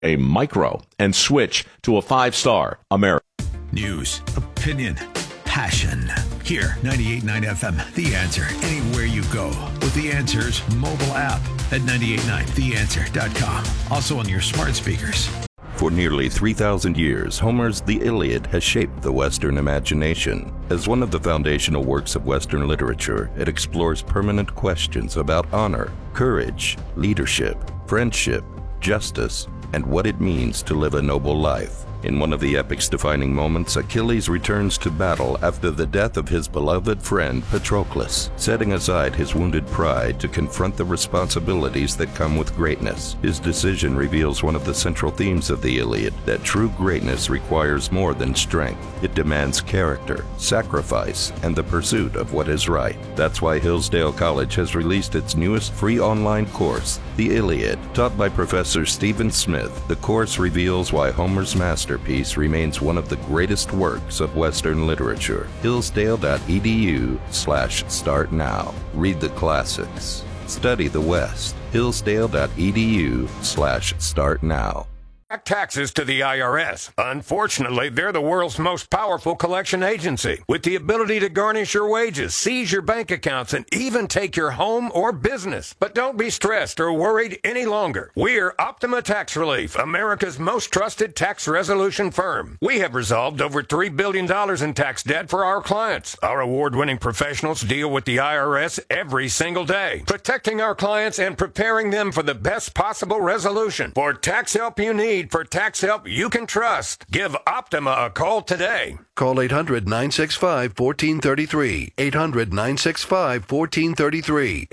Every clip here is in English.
a micro and switch to a 5-star American. News, opinion, passion. Here, 98.9 FM, The Answer. Anywhere you go with The Answer's mobile app at 989theanswer.com. Also on your smart speakers. For nearly 3,000 years, Homer's The Iliad has shaped the Western imagination. As one of the foundational works of Western literature, it explores permanent questions about honor, courage, leadership, friendship, justice, and what it means to live a noble life. In one of the epic's defining moments, Achilles returns to battle after the death of his beloved friend Patroclus, setting aside his wounded pride to confront the responsibilities that come with greatness. His decision reveals one of the central themes of the Iliad, that true greatness requires more than strength. It demands character, sacrifice, and the pursuit of what is right. That's why Hillsdale College has released its newest free online course, The Iliad. Taught by Professor Stephen Smith, the course reveals why Homer's masterpiece remains one of the greatest works of Western literature. Hillsdale.edu/start now. Read the classics. Study the West. Hillsdale.edu/start now. Taxes to the IRS. Unfortunately, they're the world's most powerful collection agency, with the ability to garnish your wages, seize your bank accounts, and even take your home or business. But don't be stressed or worried any longer. We're Optima Tax Relief, America's most trusted tax resolution firm. We have resolved over $3 billion in tax debt for our clients. Our award-winning professionals deal with the IRS every single day, protecting our clients and preparing them for the best possible resolution. For tax help you need, for tax help you can trust, give Optima a call today. Call 800-965-1433. 800-965-1433.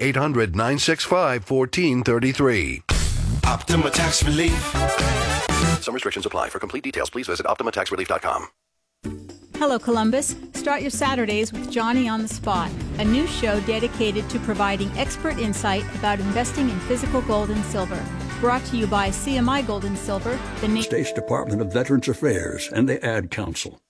800-965-1433. Optima Tax Relief. Some restrictions apply. For complete details, please visit OptimaTaxRelief.com. Hello, Columbus. Start your Saturdays with Johnny on the Spot, a new show dedicated to providing expert insight about investing in physical gold and silver. Brought to you by CMI Gold and Silver, the States Department of Veterans Affairs, and the Ad Council.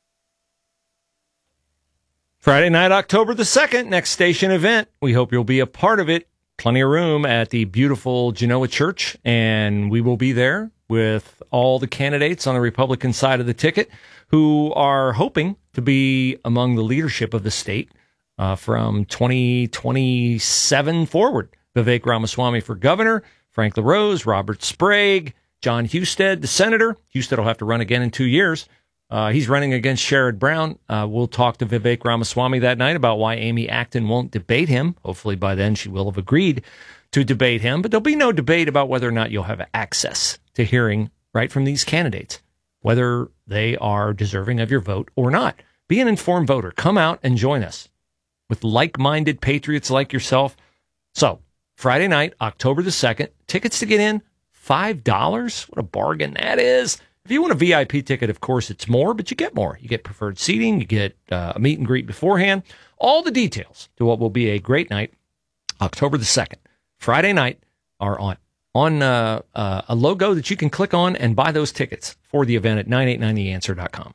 Friday night, October the 2nd, next station event. We hope you'll be a part of it. Plenty of room at the beautiful Genoa Church, and we will be there with all the candidates on the Republican side of the ticket who are hoping to be among the leadership of the state from 2027 forward. Vivek Ramaswamy for governor, Frank LaRose, Robert Sprague, John Husted, the senator. Husted will have to run again in 2 years. He's running against Sherrod Brown. We'll talk to Vivek Ramaswamy that night about why Amy Acton won't debate him. Hopefully by then she will have agreed to debate him. But there'll be no debate about whether or not you'll have access to hearing right from these candidates, whether they are deserving of your vote or not. Be an informed voter. Come out and join us with like-minded patriots like yourself. So, Friday night, October the 2nd, tickets to get in, $5. What a bargain that is. If you want a VIP ticket, of course, it's more, but you get more. You get preferred seating, you get a meet and greet beforehand. All the details to what will be a great night, October the 2nd, Friday night, are on a logo that you can click on and buy those tickets for the event at 989theanswer.com.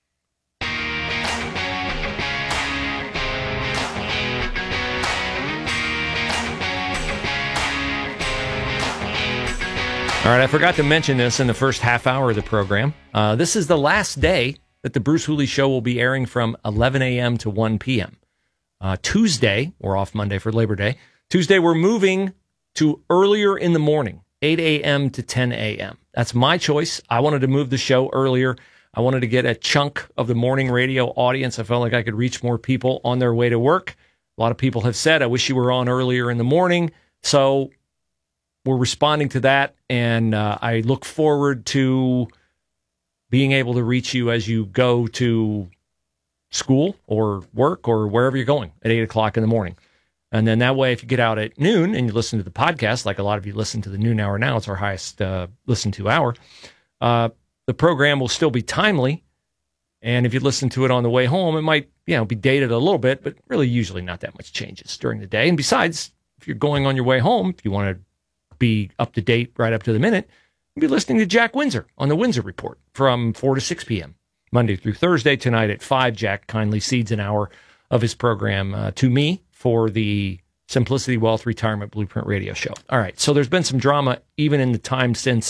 All right, I forgot to mention this in the first half hour of the program. This is the last day that the Bruce Hooley Show will be airing from 11 a.m. to 1 p.m. Tuesday, we're off Monday for Labor Day. Tuesday, we're moving to earlier in the morning, 8 a.m. to 10 a.m. That's my choice. I wanted to move the show earlier. I wanted to get a chunk of the morning radio audience. I felt like I could reach more people on their way to work. A lot of people have said, I wish you were on earlier in the morning. So we're responding to that, and I look forward to being able to reach you as you go to school or work or wherever you're going at 8 o'clock in the morning. And then that way, if you get out at noon and you listen to the podcast, like a lot of you listen to the noon hour now, it's our highest listened to hour, the program will still be timely. And if you listen to it on the way home, it might be dated a little bit, but really usually not that much changes during the day. And besides, if you're going on your way home, if you want to be up to date right up to the minute, you'll be listening to Jack Windsor on the Windsor Report from 4 to 6 p.m. Monday through Thursday. Tonight at 5, Jack kindly cedes an hour of his program to me for the Simplicity Wealth Retirement Blueprint radio show. All right, so there's been some drama even in the time since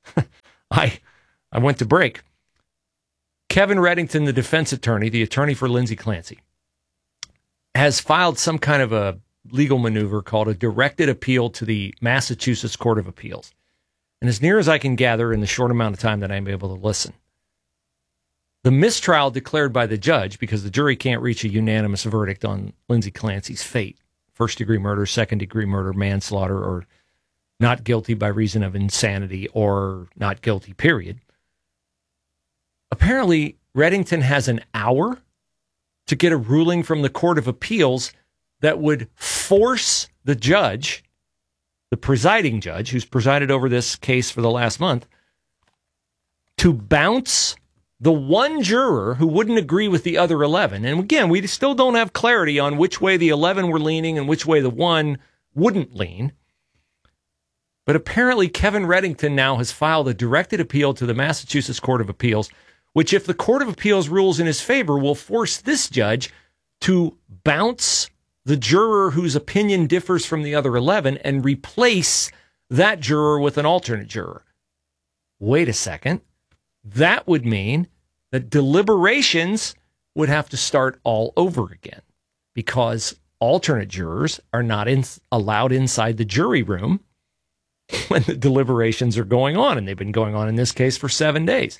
I went to break. Kevin Reddington, the defense attorney, the attorney for Lindsay Clancy, has filed some kind of a legal maneuver called a directed appeal to the Massachusetts Court of Appeals. And as near as I can gather in the short amount of time that I'm able to listen, the mistrial declared by the judge, because the jury can't reach a unanimous verdict on Lindsay Clancy's fate, first-degree murder, second-degree murder, manslaughter, or not guilty by reason of insanity, or not guilty, period. Apparently, Reddington has an hour to get a ruling from the Court of Appeals that would force the judge, the presiding judge, who's presided over this case for the last month, to bounce the one juror who wouldn't agree with the other 11. And again, we still don't have clarity on which way the 11 were leaning and which way the one wouldn't lean. But apparently Kevin Reddington now has filed a directed appeal to the Massachusetts Court of Appeals, which, if the Court of Appeals rules in his favor, will force this judge to bounce the juror whose opinion differs from the other 11 and replace that juror with an alternate juror. Wait a second. That would mean that deliberations would have to start all over again, because alternate jurors are not allowed inside the jury room when the deliberations are going on, and they've been going on in this case for 7 days.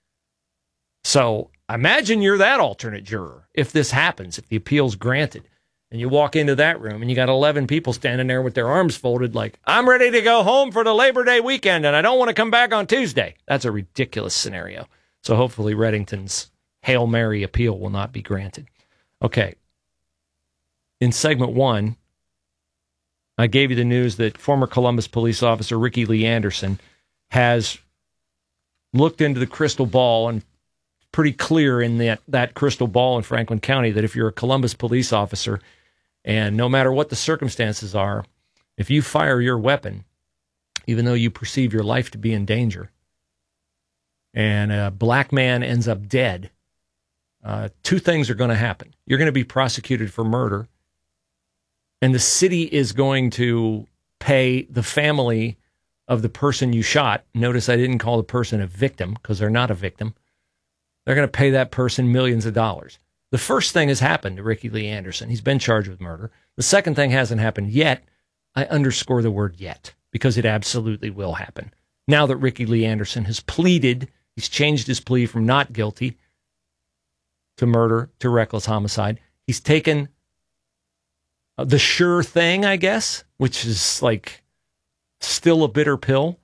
So imagine you're that alternate juror if this happens, if the appeal's granted, and you walk into that room and you got 11 people standing there with their arms folded like, I'm ready to go home for the Labor Day weekend and I don't want to come back on Tuesday. That's a ridiculous scenario. So hopefully Reddington's Hail Mary appeal will not be granted. Okay. In segment 1, I gave you the news that former Columbus police officer Ricky Lee Anderson has looked into the crystal ball, and pretty clear in that crystal ball in Franklin County that if you're a Columbus police officer, and no matter what the circumstances are, if you fire your weapon, even though you perceive your life to be in danger, and a black man ends up dead, 2 things are going to happen. You're going to be prosecuted for murder, and the city is going to pay the family of the person you shot. Notice I didn't call the person a victim, because they're not a victim. They're going to pay that person millions of dollars. The first thing has happened to Ricky Lee Anderson. He's been charged with murder. The second thing hasn't happened yet. I underscore the word yet, because it absolutely will happen. Now that Ricky Lee Anderson has pleaded, he's changed his plea from not guilty to murder to reckless homicide. He's taken the sure thing, I guess, which is like still a bitter pill.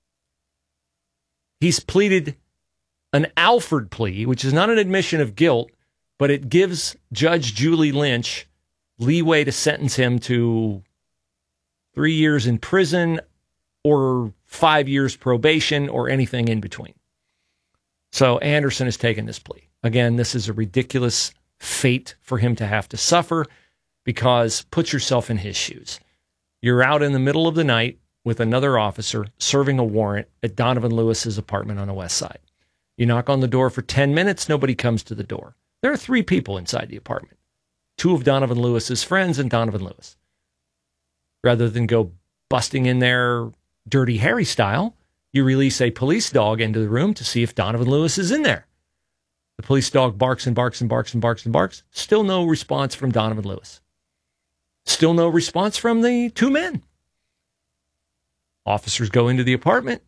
He's pleaded an Alford plea, which is not an admission of guilt, but it gives Judge Julie Lynch leeway to sentence him to 3 years in prison or 5 years probation or anything in between. So Anderson has taken this plea. Again, this is a ridiculous fate for him to have to suffer, because put yourself in his shoes. You're out in the middle of the night with another officer serving a warrant at Donovan Lewis's apartment on the west side. You knock on the door for 10 minutes, nobody comes to the door. There are 3 people inside the apartment. 2 of Donovan Lewis's friends and Donovan Lewis. Rather than go busting in there Dirty Harry style, you release a police dog into the room to see if Donovan Lewis is in there. The police dog barks and barks and barks and barks and barks. Still no response from Donovan Lewis. Still no response from the 2 men. Officers go into the apartment.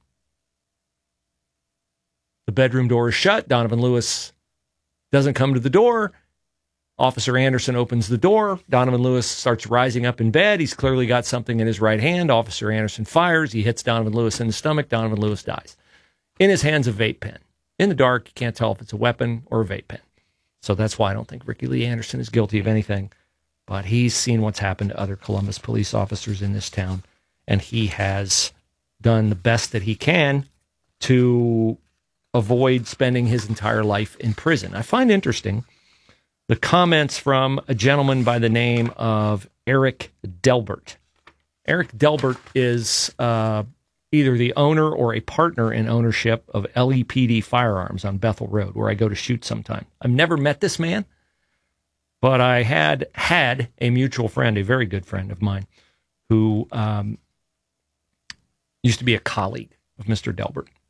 The bedroom door is shut. Donovan Lewis doesn't come to the door. Officer Anderson opens the door. Donovan Lewis starts rising up in bed. He's clearly got something in his right hand. Officer Anderson fires. He hits Donovan Lewis in the stomach. Donovan Lewis dies. In his hand's a vape pen. In the dark, you can't tell if it's a weapon or a vape pen. So that's why I don't think Ricky Lee Anderson is guilty of anything. But he's seen what's happened to other Columbus police officers in this town, and he has done the best that he can to avoid spending his entire life in prison. I find interesting the comments from a gentleman by the name of Eric Delbert. Eric Delbert is either the owner or a partner in ownership of LEPD Firearms on Bethel Road, where I go to shoot sometime. I've never met this man, but I had a mutual friend, a very good friend of mine, who used to be a colleague of Mr. Delbert.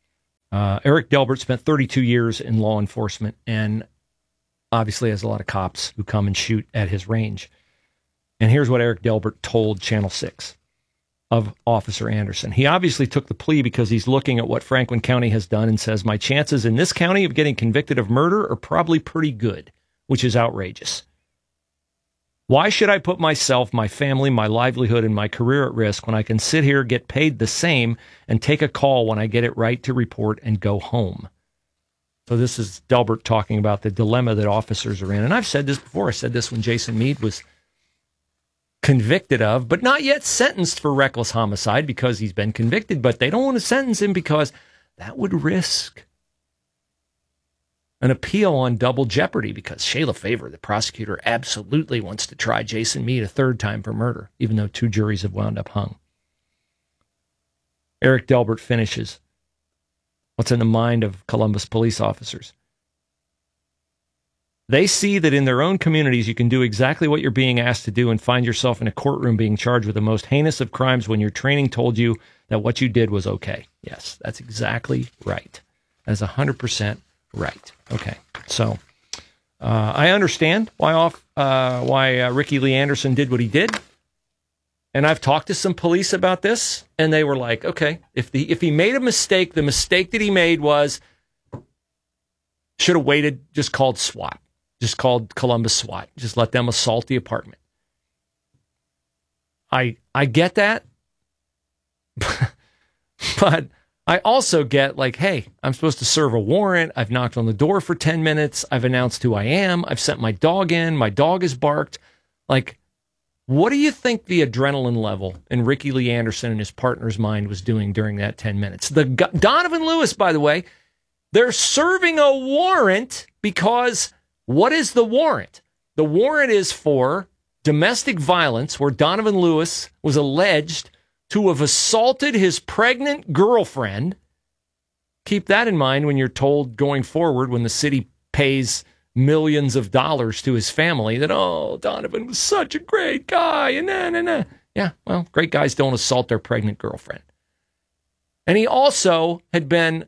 Eric Delbert spent 32 years in law enforcement and obviously has a lot of cops who come and shoot at his range. And here's what Eric Delbert told Channel 6 of Officer Anderson. He obviously took the plea because he's looking at what Franklin County has done and says, my chances in this county of getting convicted of murder are probably pretty good, which is outrageous. Why should I put myself, my family, my livelihood, and my career at risk when I can sit here, get paid the same, and take a call when I get it right to report and go home? So this is Delbert talking about the dilemma that officers are in. And I've said this before. I said this when Jason Meade was convicted of, but not yet sentenced for reckless homicide because he's been convicted. But they don't want to sentence him because that would risk an appeal on double jeopardy, because Shayla Favor, the prosecutor, absolutely wants to try Jason Meade a third time for murder, even though 2 juries have wound up hung. Eric Delbert finishes. What's in the mind of Columbus police officers? They see that in their own communities you can do exactly what you're being asked to do and find yourself in a courtroom being charged with the most heinous of crimes when your training told you that what you did was okay. Yes, that's exactly right. That is 100% right. Okay, so I understand why Ricky Lee Anderson did what he did, and I've talked to some police about this, and they were like, okay, if he made a mistake, the mistake that he made was should have waited, just called SWAT, just called Columbus SWAT, just let them assault the apartment. I get that, but I also get like, hey, I'm supposed to serve a warrant. I've knocked on the door for 10 minutes. I've announced who I am. I've sent my dog in. My dog has barked. Like, what do you think the adrenaline level in Ricky Lee Anderson and his partner's mind was doing during that 10 minutes? Donovan Lewis, by the way, they're serving a warrant because what is the warrant? The warrant is for domestic violence where Donovan Lewis was alleged to have assaulted his pregnant girlfriend. Keep that in mind when you're told going forward, when the city pays millions of dollars to his family, that, oh, Donovan was such a great guy, and nah. Yeah, well, great guys don't assault their pregnant girlfriend. And he also had been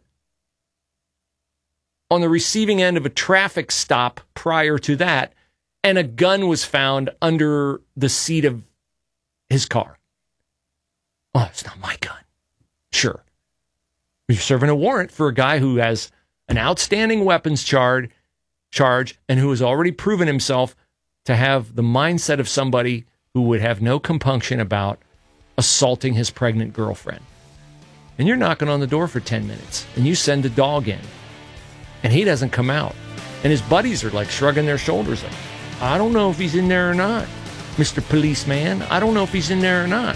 on the receiving end of a traffic stop prior to that, and a gun was found under the seat of his car. Oh, it's not my gun. Sure. You're serving a warrant for a guy who has an outstanding weapons charge and who has already proven himself to have the mindset of somebody who would have no compunction about assaulting his pregnant girlfriend. And you're knocking on the door for 10 minutes, and you send a dog in, and he doesn't come out. And his buddies are like shrugging their shoulders like, I don't know if he's in there or not, Mr. Policeman. I don't know if he's in there or not.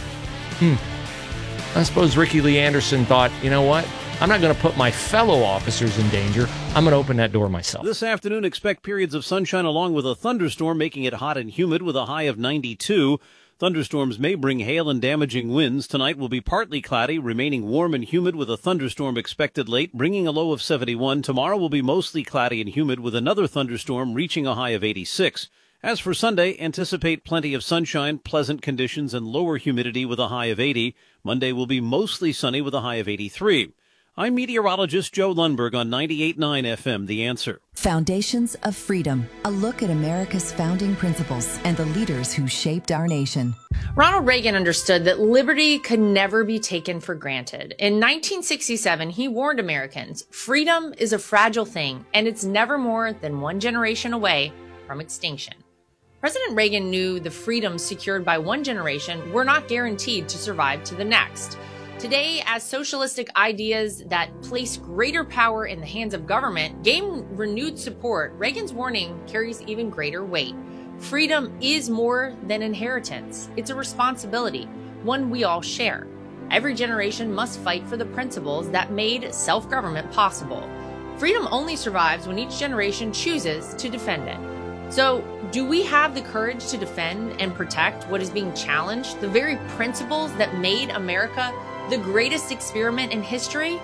I suppose Ricky Lee Anderson thought, you know what? I'm not going to put my fellow officers in danger. I'm going to open that door myself. This afternoon, expect periods of sunshine along with a thunderstorm, making it hot and humid with a high of 92. Thunderstorms may bring hail and damaging winds. Tonight will be partly cloudy, remaining warm and humid with a thunderstorm expected late, bringing a low of 71. Tomorrow will be mostly cloudy and humid with another thunderstorm reaching a high of 86. As for Sunday, anticipate plenty of sunshine, pleasant conditions, and lower humidity with a high of 80. Monday will be mostly sunny with a high of 83. I'm meteorologist Joe Lundberg on 98.9 FM, The Answer. Foundations of Freedom, a look at America's founding principles and the leaders who shaped our nation. Ronald Reagan understood that liberty could never be taken for granted. In 1967, he warned Americans, freedom is a fragile thing, and it's never more than one generation away from extinction. President Reagan knew the freedoms secured by one generation were not guaranteed to survive to the next. Today, as socialistic ideas that place greater power in the hands of government gain renewed support, Reagan's warning carries even greater weight. Freedom is more than inheritance. It's a responsibility, one we all share. Every generation must fight for the principles that made self-government possible. Freedom only survives when each generation chooses to defend it. So, do we have the courage to defend and protect what is being challenged, the very principles that made America the greatest experiment in history?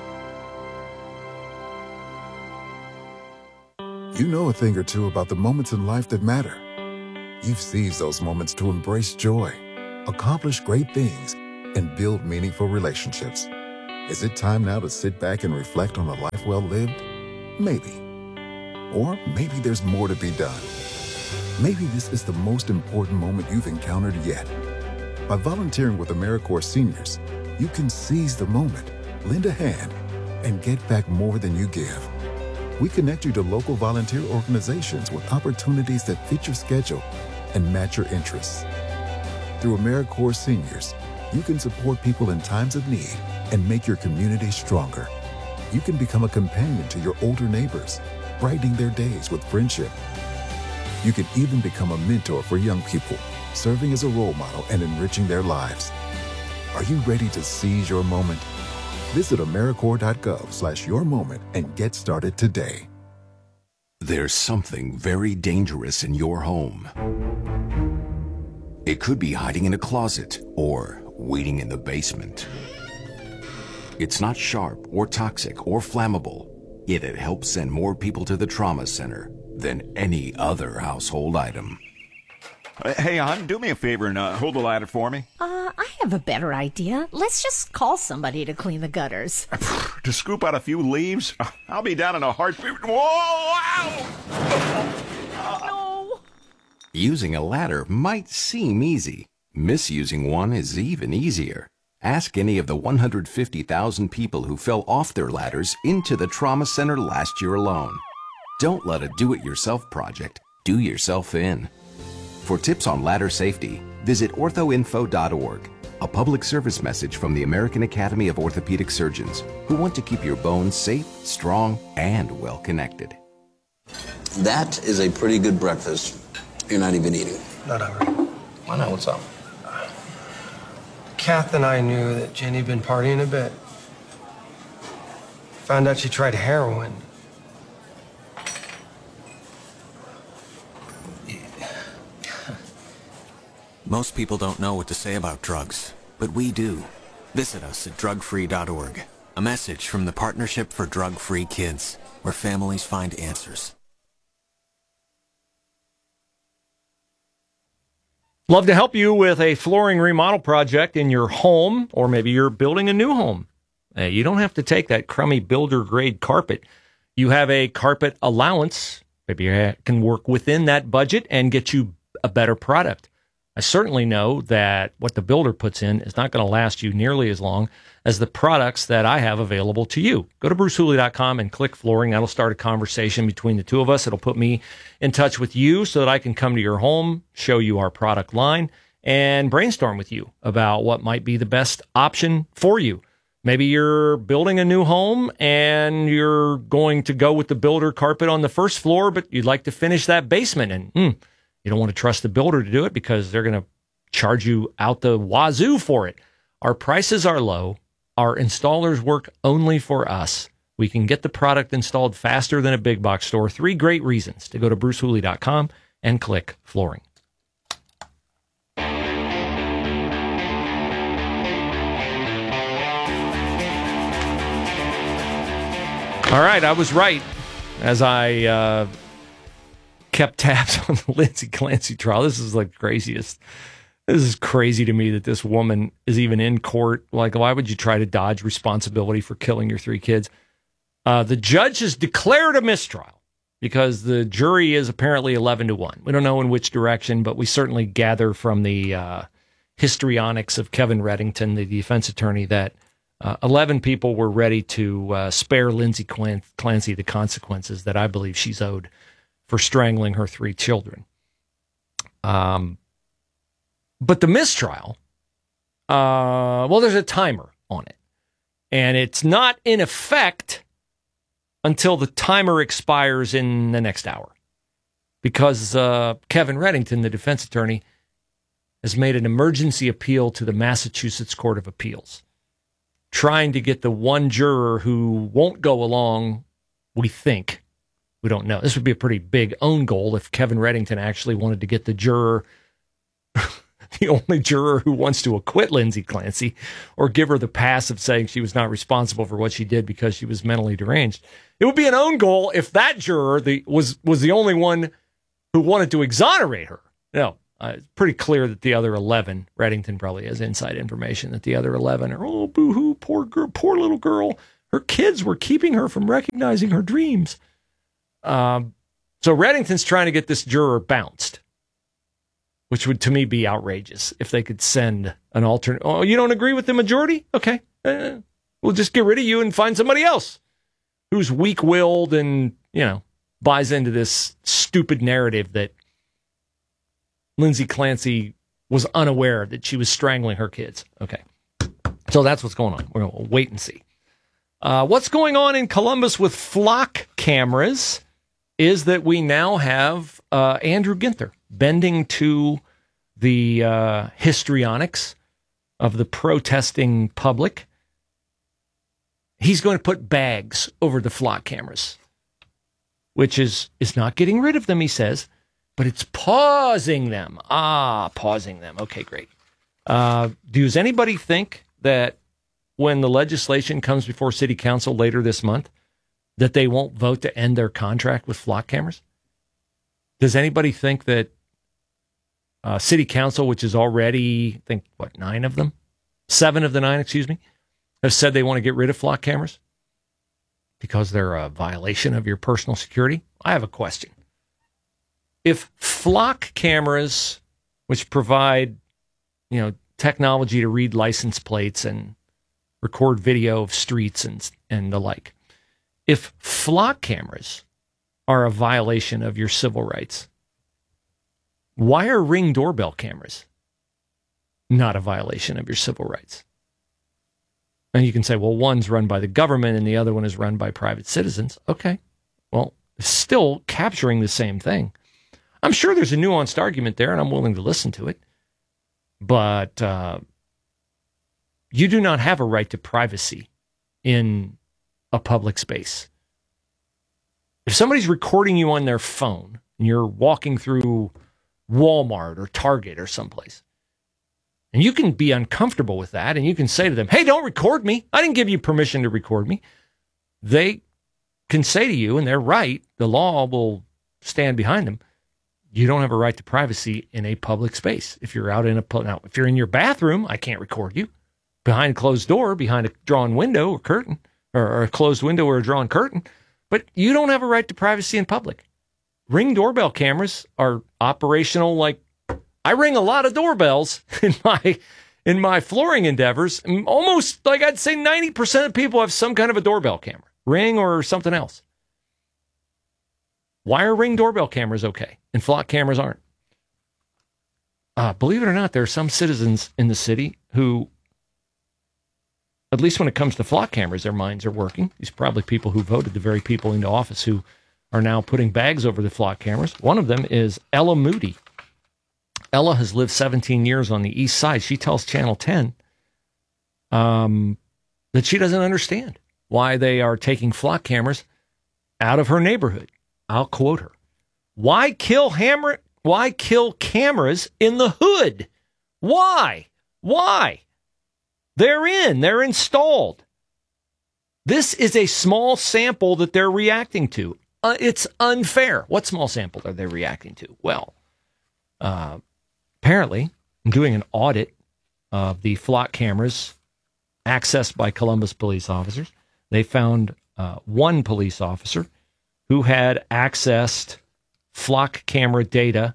You know a thing or two about the moments in life that matter. You've seized those moments to embrace joy, accomplish great things, and build meaningful relationships. Is it time now to sit back and reflect on a life well lived? Maybe. Or maybe there's more to be done. Maybe this is the most important moment you've encountered yet. By volunteering with AmeriCorps Seniors, you can seize the moment, lend a hand, and get back more than you give. We connect you to local volunteer organizations with opportunities that fit your schedule and match your interests. Through AmeriCorps Seniors, you can support people in times of need and make your community stronger. You can become a companion to your older neighbors, brightening their days with friendship. You can even become a mentor for young people, serving as a role model and enriching their lives. Are you ready to seize your moment? Visit AmeriCorps.gov/yourmoment and get started today. There's something very dangerous in your home. It could be hiding in a closet or waiting in the basement. It's not sharp or toxic or flammable, yet it helps send more people to the trauma center than any other household item. Hey, hon, do me a favor and hold the ladder for me. I have a better idea. Let's just call somebody to clean the gutters. To scoop out a few leaves? I'll be down in a heartbeat. Whoa! Ow! No! Using a ladder might seem easy. Misusing one is even easier. Ask any of the 150,000 people who fell off their ladders into the trauma center last year alone. Don't let a do-it-yourself project do yourself in. For tips on ladder safety, visit orthoinfo.org, a public service message from the American Academy of Orthopedic Surgeons, who want to keep your bones safe, strong, and well-connected. That is a pretty good breakfast. You're not even eating. Not hungry. Why not? What's up? Kath and I knew that Jenny'd been partying a bit. Found out she tried heroin. Most people don't know what to say about drugs, but we do. Visit us at drugfree.org. A message from the Partnership for Drug-Free Kids, where families find answers. Love to help you with a flooring remodel project in your home, or maybe you're building a new home. You don't have to take that crummy builder-grade carpet. You have a carpet allowance. Maybe you can work within that budget and get you a better product. I certainly know that what the builder puts in is not going to last you nearly as long as the products that I have available to you. Go to brucehooley.com and click flooring. That'll start a conversation between the two of us. It'll put me in touch with you so that I can come to your home, show you our product line, and brainstorm with you about what might be the best option for you. Maybe you're building a new home and you're going to go with the builder carpet on the first floor, but you'd like to finish that basement, and you don't want to trust the builder to do it because they're going to charge you out the wazoo for it. Our prices are low. Our installers work only for us. We can get the product installed faster than a big box store. 3 great reasons to go to brucehooley.com and click flooring. All right, I was right as I kept tabs on the Lindsay Clancy trial. This is like the craziest. This is crazy to me that this woman is even in court. Like, why would you try to dodge responsibility for killing your 3 kids? The judge has declared a mistrial because the jury is apparently 11-1. We don't know in which direction, but we certainly gather from the histrionics of Kevin Reddington, the defense attorney, that 11 people were ready to spare Lindsay Clancy the consequences that I believe she's owed for strangling her 3 children. But the mistrial, there's a timer on it. And it's not in effect until the timer expires in the next hour. Because Kevin Reddington, the defense attorney, has made an emergency appeal to the Massachusetts Court of Appeals, trying to get the one juror who won't go along, we think. We don't know. This would be a pretty big own goal if Kevin Reddington actually wanted to get the juror, the only juror who wants to acquit Lindsay Clancy or give her the pass of saying she was not responsible for what she did because she was mentally deranged. It would be an own goal if that juror was the only one who wanted to exonerate her. No, It's pretty clear that the other 11, Reddington probably has inside information that the other 11 are, oh, boo-hoo, poor girl, poor little girl. Her kids were keeping her from recognizing her dreams. So Reddington's trying to get this juror bounced, which would, to me, be outrageous if they could send an alternate. Oh, you don't agree with the majority? Okay. We'll just get rid of you and find somebody else who's weak-willed and, buys into this stupid narrative that Lindsay Clancy was unaware that she was strangling her kids. Okay. So that's what's going on. We're going to wait and see. What's going on in Columbus with flock cameras is that we now have Andrew Ginther bending to the histrionics of the protesting public. He's going to put bags over the flock cameras, which is not getting rid of them, he says, but it's pausing them. Pausing them. Okay, great. Does anybody think that when the legislation comes before City Council later this month, that they won't vote to end their contract with flock cameras? Does anybody think that City Council, which is already, I think, 9 of them? 7 of the 9, have said they want to get rid of flock cameras because they're a violation of your personal security? I have a question. If flock cameras, which provide, technology to read license plates and record video of streets and the like, if flock cameras are a violation of your civil rights, why are Ring doorbell cameras not a violation of your civil rights? And you can say, well, one's run by the government and the other one is run by private citizens. Okay. Well, still capturing the same thing. I'm sure there's a nuanced argument there, and I'm willing to listen to it. But you do not have a right to privacy in a public space. If somebody's recording you on their phone and you're walking through Walmart or Target or someplace, and you can be uncomfortable with that, and you can say to them, hey, don't record me. I didn't give you permission to record me. They can say to you, and they're right, the law will stand behind them, you don't have a right to privacy in a public space. If you're out now, if you're in your bathroom, I can't record you. Behind a closed door, behind a drawn window or curtain, or a closed window or a drawn curtain, but you don't have a right to privacy in public. Ring doorbell cameras are operational. Like, I ring a lot of doorbells in my flooring endeavors. Almost, like, I'd say 90% of people have some kind of a doorbell camera, Ring or something else. Why are Ring doorbell cameras okay and flock cameras aren't? Believe it or not, there are some citizens in the city who, at least when it comes to flock cameras, their minds are working. These are probably people who voted the very people into office who are now putting bags over the flock cameras. One of them is Ella Moody. Ella has lived 17 years on the east side. She tells Channel 10 that she doesn't understand why they are taking flock cameras out of her neighborhood. I'll quote her. Why kill cameras in the hood? Why? They're installed. This is a small sample that they're reacting to. It's unfair. What small sample are they reacting to? Well, apparently, in doing an audit of the flock cameras accessed by Columbus police officers, they found one police officer who had accessed flock camera data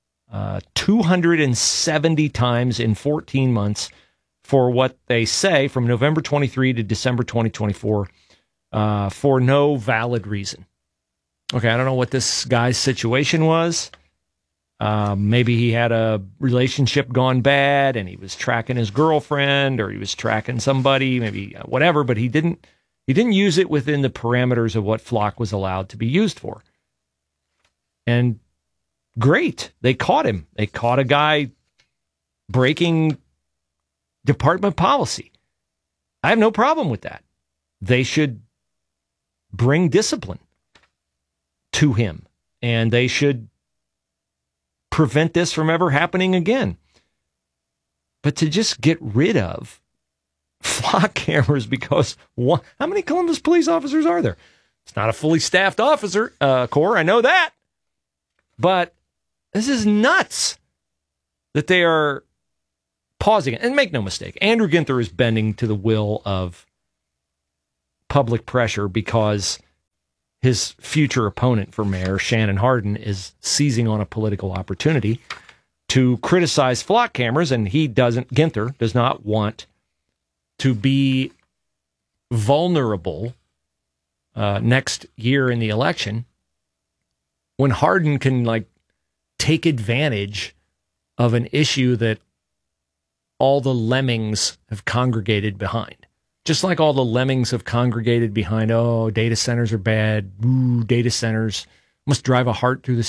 270 times in 14 months for what they say from November 23 to December 2024 for no valid reason. Okay, I don't know what this guy's situation was. Maybe he had a relationship gone bad and he was tracking his girlfriend, or he was tracking somebody, maybe whatever, but he didn't use it within the parameters of what flock was allowed to be used for. And great, they caught him. They caught a guy breaking department policy. I have no problem with that. They should bring discipline to him, and they should prevent this from ever happening again. But to just get rid of flock cameras because how many Columbus police officers are there? It's not a fully staffed officer corps, I know that. But this is nuts. that they are pausing it. And make no mistake, Andrew Ginther is bending to the will of public pressure because his future opponent for mayor, Shannon Hardin, is seizing on a political opportunity to criticize flock cameras, and Ginther does not want to be vulnerable next year in the election when Hardin can take advantage of an issue that all the lemmings have congregated behind. Just like all the lemmings have congregated behind, data centers are bad. Ooh, data centers must drive a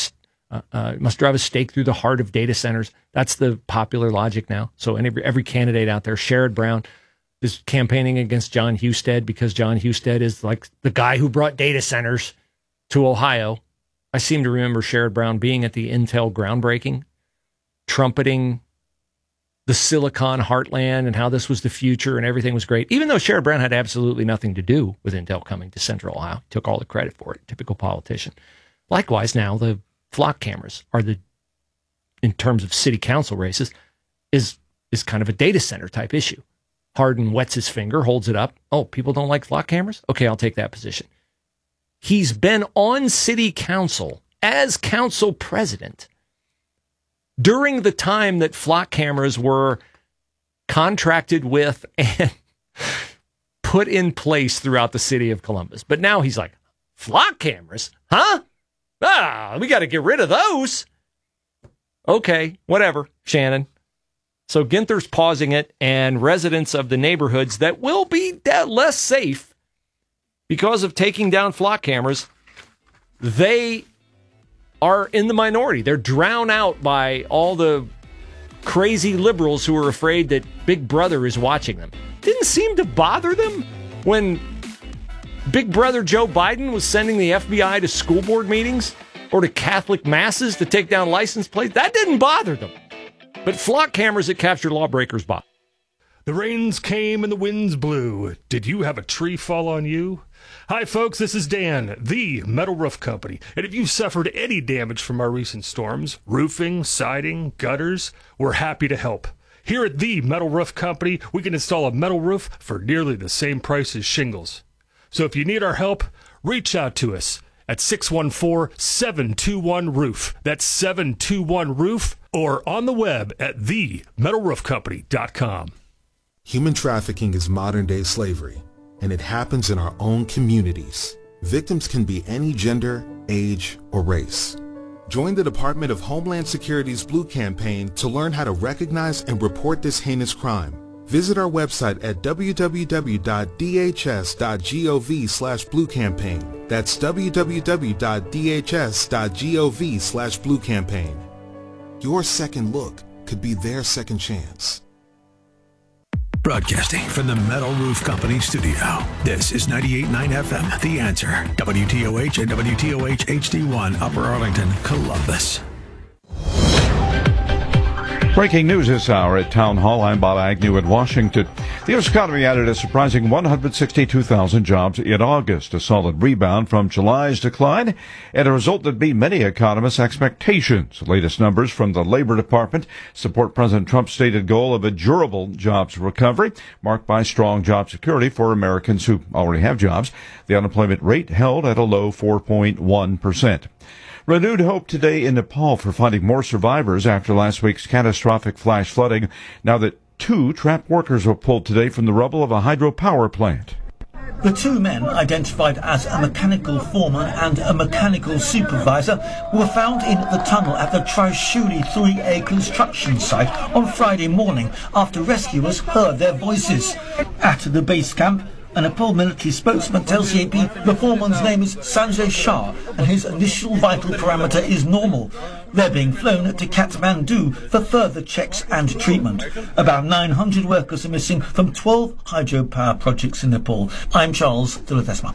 stake through the heart of data centers. That's the popular logic now. So every candidate out there, Sherrod Brown is campaigning against John Husted because John Husted is like the guy who brought data centers to Ohio. I seem to remember Sherrod Brown being at the Intel groundbreaking, trumpeting the Silicon Heartland and how this was the future and everything was great, even though Sherrod Brown had absolutely nothing to do with Intel coming to Central Ohio. He took all the credit for it, typical politician. Likewise, now the flock cameras are in terms of city council races, is kind of a data center type issue. Hardin wets his finger, holds it up. Oh, people don't like flock cameras? Okay, I'll take that position. He's been on city council as council president during the time that flock cameras were contracted with and put in place throughout the city of Columbus. But now he's like, flock cameras? Huh? We got to get rid of those. Okay, whatever, Shannon. So Ginther's pausing it, and residents of the neighborhoods that will be less safe because of taking down flock cameras, they are in the minority. They're drowned out by all the crazy liberals who are afraid that Big Brother is watching them. Didn't seem to bother them when Big Brother Joe Biden was sending the FBI to school board meetings or to Catholic masses to take down license plates. That didn't bother them. But flock cameras that capture lawbreakers bother. The rains came and the winds blew. Did you have a tree fall on you? Hi, folks, this is Dan, the Metal Roof Company. And if you've suffered any damage from our recent storms, roofing, siding, gutters, we're happy to help. Here at the Metal Roof Company, we can install a metal roof for nearly the same price as shingles. So if you need our help, reach out to us at 614-721-ROOF. That's 721-ROOF, or on the web at themetalroofcompany.com. Human trafficking is modern-day slavery, and it happens in our own communities. Victims can be any gender, age, or race. Join the Department of Homeland Security's Blue Campaign to learn how to recognize and report this heinous crime. Visit our website at www.dhs.gov/bluecampaign. That's www.dhs.gov/bluecampaign. Your second look could be their second chance. Broadcasting from the Metal Roof Company studio. This is 98.9 FM, The Answer. WTOH and WTOH HD1, Upper Arlington, Columbus. Breaking news this hour at Town Hall. I'm Bob Agnew in Washington. The U.S. economy added a surprising 162,000 jobs in August, a solid rebound from July's decline, and a result that beat many economists' expectations. The latest numbers from the Labor Department support President Trump's stated goal of a durable jobs recovery, marked by strong job security for Americans who already have jobs. The unemployment rate held at a low 4.1%. Renewed hope today in Nepal for finding more survivors after last week's catastrophic flash flooding, now that 2 trapped workers were pulled today from the rubble of a hydropower plant. The 2 men, identified as a mechanical foreman and a mechanical supervisor, were found in the tunnel at the Trishuli 3A construction site on Friday morning after rescuers heard their voices. At the base camp, a Nepal military spokesman tells the AP the foreman's name is Sanjay Shah and his initial vital parameter is normal. They're being flown to Kathmandu for further checks and treatment. About 900 workers are missing from 12 hydropower projects in Nepal. I'm Charles de la Desma.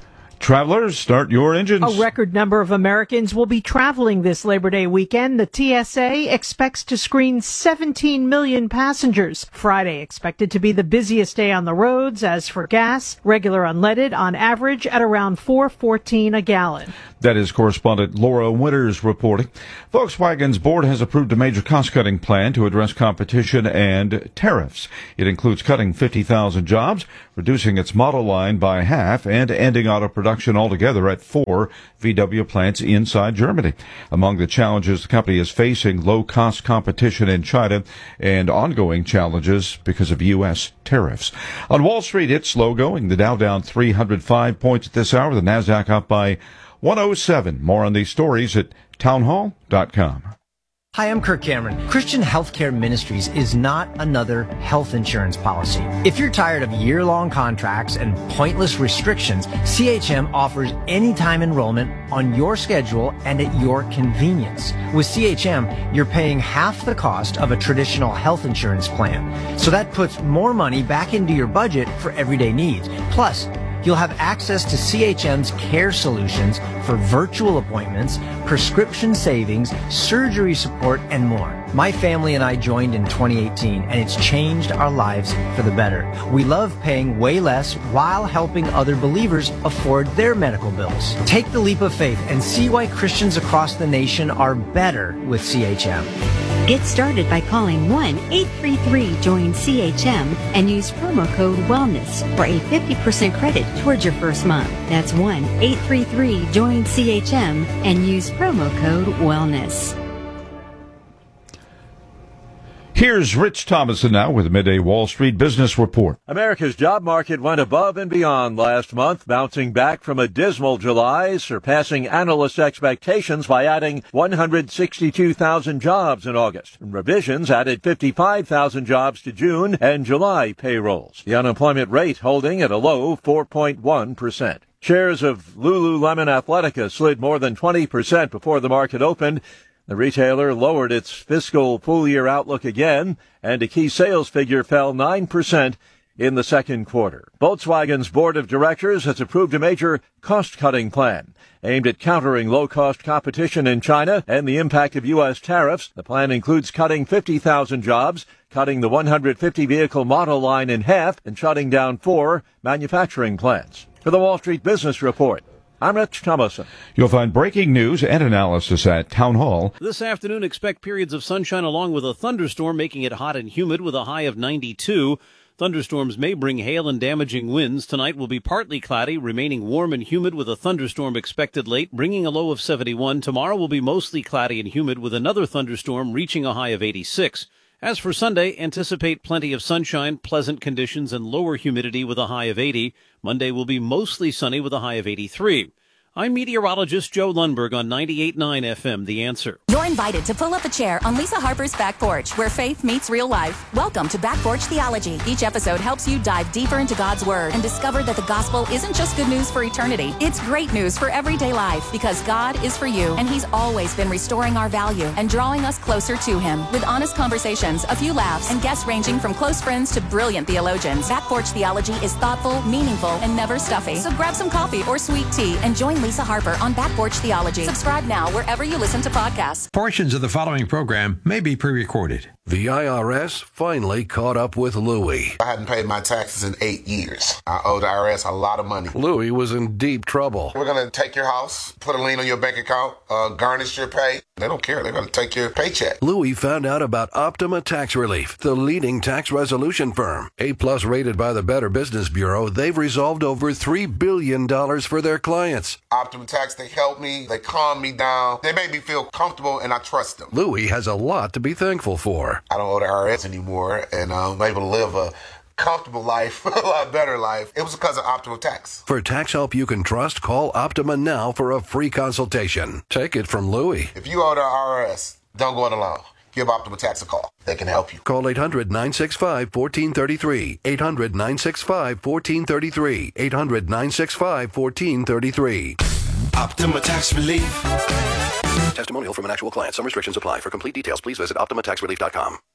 Travelers, start your engines. A record number of Americans will be traveling this Labor Day weekend. The TSA expects to screen 17 million passengers. Friday expected to be the busiest day on the roads. As for gas, regular unleaded on average at around $4.14 a gallon. That is correspondent Laura Winters reporting. Volkswagen's board has approved a major cost-cutting plan to address competition and tariffs. It includes cutting 50,000 jobs, reducing its model line by half, and ending auto production altogether at 4 VW plants inside Germany. Among the challenges the company is facing, low-cost competition in China and ongoing challenges because of U.S. tariffs. On Wall Street, it's slow going. The Dow down 305 points at this hour. The Nasdaq up by 107. More on these stories at townhall.com. Hi, I'm Kirk Cameron. Christian Healthcare Ministries is not another health insurance policy. If you're tired of year-long contracts and pointless restrictions, CHM offers anytime enrollment on your schedule and at your convenience. With CHM, you're paying half the cost of a traditional health insurance plan. So that puts more money back into your budget for everyday needs. Plus, you'll have access to CHM's care solutions for virtual appointments, prescription savings, surgery support, and more. My family and I joined in 2018, and it's changed our lives for the better. We love paying way less while helping other believers afford their medical bills. Take the leap of faith and see why Christians across the nation are better with CHM. Get started by calling 1-833-JOIN-CHM and use promo code WELLNESS for a 50% credit towards your first month. That's 1-833-JOIN-CHM and use promo code WELLNESS. Here's Rich Thomason now with a midday Wall Street Business Report. America's job market went above and beyond last month, bouncing back from a dismal July, surpassing analyst expectations by adding 162,000 jobs in August. Revisions added 55,000 jobs to June and July payrolls. The unemployment rate holding at a low 4.1%. Shares of Lululemon Athletica slid more than 20% before the market opened. The retailer lowered its fiscal full-year outlook again, and a key sales figure fell 9% in the second quarter. Volkswagen's board of directors has approved a major cost-cutting plan aimed at countering low-cost competition in China and the impact of U.S. tariffs. The plan includes cutting 50,000 jobs, cutting the 150-vehicle model line in half, and shutting down 4 manufacturing plants. For the Wall Street Business Report, I'm Rich Thomason. You'll find breaking news and analysis at Town Hall. This afternoon, expect periods of sunshine along with a thunderstorm, making it hot and humid with a high of 92. Thunderstorms may bring hail and damaging winds. Tonight will be partly cloudy, remaining warm and humid with a thunderstorm expected late, bringing a low of 71. Tomorrow will be mostly cloudy and humid with another thunderstorm reaching a high of 86. As for Sunday, anticipate plenty of sunshine, pleasant conditions, and lower humidity with a high of 80. Monday will be mostly sunny with a high of 83. I'm meteorologist Joe Lundberg on 98.9 FM, The Answer. You're invited to pull up a chair on Lisa Harper's Back Porch, where faith meets real life. Welcome to Back Porch Theology. Each episode helps you dive deeper into God's Word and discover that the gospel isn't just good news for eternity. It's great news for everyday life, because God is for you, and He's always been restoring our value and drawing us closer to Him. With honest conversations, a few laughs, and guests ranging from close friends to brilliant theologians, Back Porch Theology is thoughtful, meaningful, and never stuffy. So grab some coffee or sweet tea and join Lisa Harper on Back Porch Theology. Subscribe now wherever you listen to podcasts. Portions of the following program may be pre-recorded. The IRS finally caught up with Louie. I hadn't paid my taxes in 8 years. I owed the IRS a lot of money. Louie was in deep trouble. We're going to take your house, put a lien on your bank account, garnish your pay. They don't care. They're going to take your paycheck. Louie found out about Optima Tax Relief, the leading tax resolution firm. A-plus rated by the Better Business Bureau, they've resolved over $3 billion for their clients. Optima Tax, they helped me. They calmed me down. They made me feel comfortable, and I trust them. Louie has a lot to be thankful for. I don't owe the IRS anymore, and I'm able to live a comfortable life, a lot better life. It was because of Optima Tax. For tax help you can trust, call Optima now for a free consultation. Take it from Louie. If you owe the IRS, don't go it alone. Give Optima Tax a call. They can help you. Call 800-965-1433. 800-965-1433. 800-965-1433. Optima Tax Relief. Testimonial from an actual client. Some restrictions apply. For complete details, please visit OptimaTaxRelief.com.